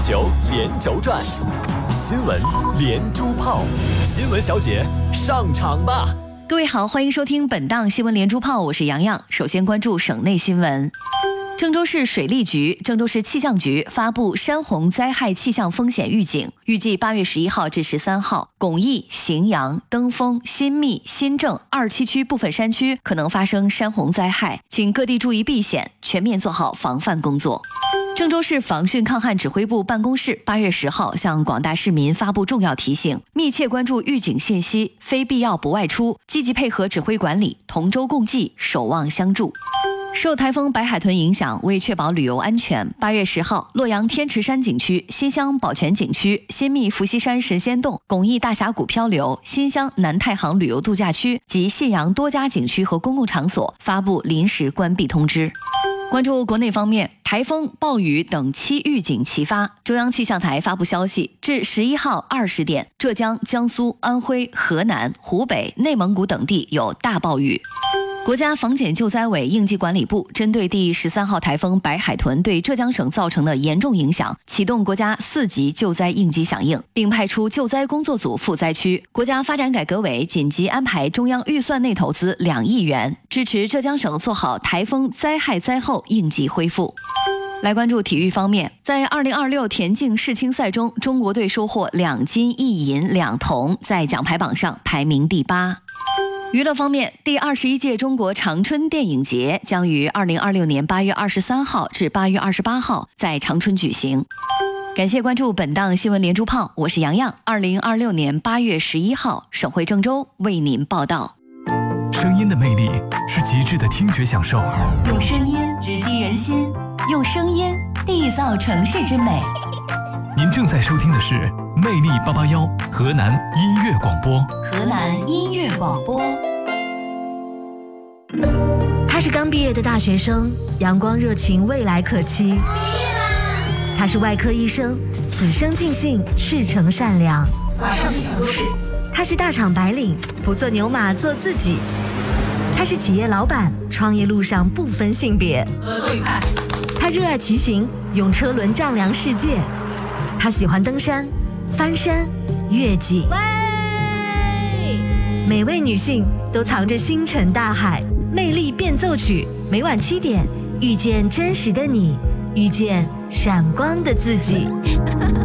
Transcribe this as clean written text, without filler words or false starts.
球连轴转，新闻连珠炮，新闻小姐上场吧！ 各位好，欢迎收听本档新闻连珠炮，我是洋洋。首先关注省内新闻。郑州市水利局、郑州市气象局发布山洪灾害气象风险预警，预计8月11号至13号，巩义、荥阳、登封、新密、新郑2、7区部分山区可能发生山洪灾害，请各地注意避险，全面做好防范工作。郑州市防汛抗旱指挥部办公室8月10号向广大市民发布重要提醒，密切关注预警信息，非必要不外出，积极配合指挥管理，同舟共济，守望相助。受台风白海豚影响，为确保旅游安全，8月10号，洛阳天池山景区、新乡宝泉景区、新密伏羲山神仙洞、巩义大峡谷漂流、新乡南太行旅游度假区及信阳多家景区和公共场所发布临时关闭通知。关注国内方面，台风、暴雨等7预警齐发。中央气象台发布消息，至11号20点，浙江、江苏、安徽、河南、湖北、内蒙古等地有大暴雨。国家防检救灾委应急管理部针对第13号台风白海豚对浙江省造成的严重影响，启动国家4级救灾应急响应，并派出救灾工作组赴灾区。国家发展改革委紧急安排中央预算内投资2亿元，支持浙江省做好台风灾害灾后应急恢复。来关注体育方面，在2026田径世青赛中，中国队收获2金1银2铜，在奖牌榜上排名第8。娱乐方面，第21届中国长春电影节将于2026年8月23号至8月28号在长春举行。感谢关注本档新闻连珠炮，我是洋洋。2026年8月11号，省会郑州为您报道。 声音的魅力是极致的听觉享受， 用声音直击人心，用声音缔造城市之美。 您正在收听的是魅力881河南音乐广播。 河南音乐广播。 他是刚毕业的大学生，阳光热情，未来可期。毕业啦！他是外科医生，此生尽兴，赤诚善良。 马上去想做事。 他是大厂白领，不做牛马，做自己。他是企业老板，创业路上不分性别。 合作愉快。 他热爱骑行，用车轮丈量世界。他喜欢登山、翻山、越岭。每位女性都藏着星辰大海，魅力变奏曲，每晚7点，遇见真实的你，遇见闪光的自己。